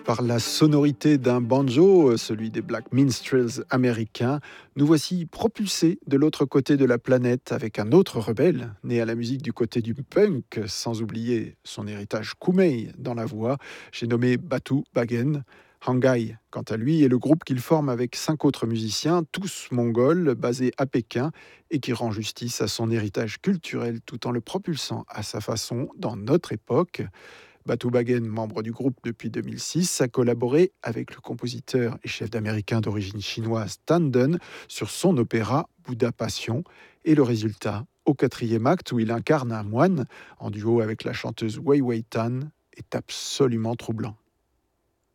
Par la sonorité d'un banjo, celui des Black Minstrels américains, nous voici propulsés de l'autre côté de la planète avec un autre rebelle, né à la musique du côté du punk, sans oublier son héritage koumei dans la voix. J'ai nommé Batu Bagen. Hangai, quant à lui, est le groupe qu'il forme avec 5 autres musiciens, tous mongols, basés à Pékin, et qui rend justice à son héritage culturel tout en le propulsant à sa façon dans notre époque. Batu Bagen, membre du groupe depuis 2006, a collaboré avec le compositeur et chef d'américain d'origine chinoise Tan Dun sur son opéra Bouddha Passion. Et le résultat, au quatrième acte où il incarne un moine, en duo avec la chanteuse Wei Wei Tan, est absolument troublant.